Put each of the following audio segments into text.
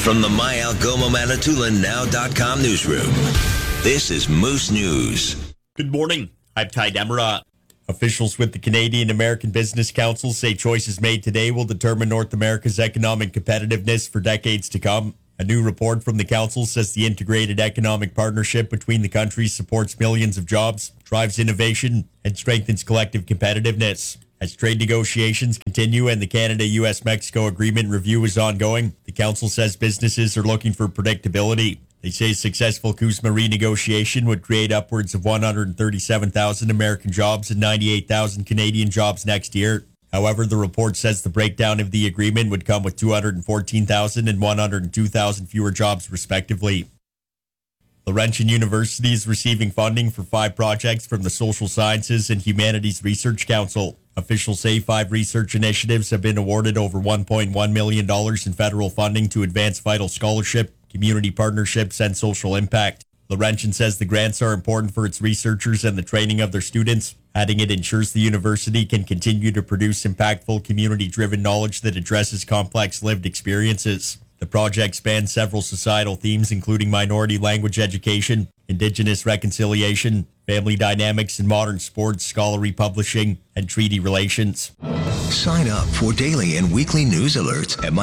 From the My Algoma Manitoulin Now.com newsroom, this is Moose News. Good morning. I'm Ty Demera. Officials with the Canadian American Business Council say choices made today will determine North America's economic competitiveness for decades to come. A new report from the council says the integrated economic partnership between the countries supports millions of jobs, drives innovation, and strengthens collective competitiveness. As trade negotiations continue and the Canada-US-Mexico agreement review is ongoing, the council says businesses are looking for predictability. They say successful CUSMA renegotiation would create upwards of 137,000 American jobs and 98,000 Canadian jobs next year. However, the report says the breakdown of the agreement would come with 214,000 and 102,000 fewer jobs, respectively. Laurentian University is receiving funding for 5 projects from the Social Sciences and Humanities Research Council. Officials say 5 research initiatives have been awarded over $1.1 million in federal funding to advance vital scholarship, community partnerships, and social impact. Laurentian says the grants are important for its researchers and the training of their students, adding it ensures the university can continue to produce impactful, community-driven knowledge that addresses complex lived experiences. The project spans several societal themes, including minority language education, Indigenous reconciliation, family dynamics in modern sports, scholarly publishing, and treaty relations. Sign up for daily and weekly news alerts at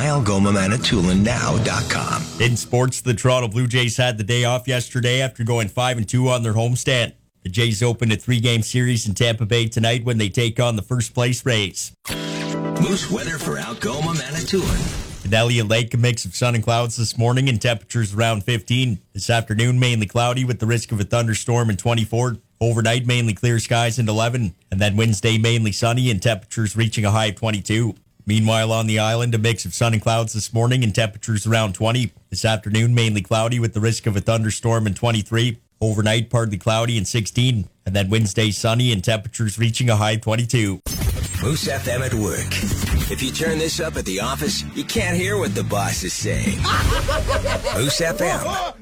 myalgomamanitoulin.now.com. In sports, the Toronto Blue Jays had the day off yesterday after going 5-2 on their homestand. The Jays open a 3-game series in Tampa Bay tonight when they take on the first-place Rays. Moose weather for Algoma, Manitoulin. In Elliott Lake, a mix of sun and clouds this morning and temperatures around 15. This afternoon, mainly cloudy with the risk of a thunderstorm and 24. Overnight, mainly clear skies and 11. And then Wednesday, mainly sunny and temperatures reaching a high of 22. Meanwhile, on the island, a mix of sun and clouds this morning and temperatures around 20. This afternoon, mainly cloudy with the risk of a thunderstorm and 23. Overnight, partly cloudy and 16. And then Wednesday, sunny and temperatures reaching a high of 22. Moose FM at work. If you turn this up at the office, you can't hear what the boss is saying. Moose FM.